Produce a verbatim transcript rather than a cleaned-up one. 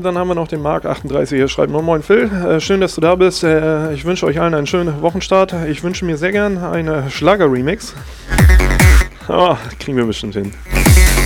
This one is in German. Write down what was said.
dann haben wir noch den Mark achtunddreißig, hier schreibt: Moin Phil, äh, schön, dass du da bist. Äh, ich wünsche euch allen einen schönen Wochenstart. Ich wünsche mir sehr gern eine Schlager-Remix. Oh, kriegen wir bestimmt hin.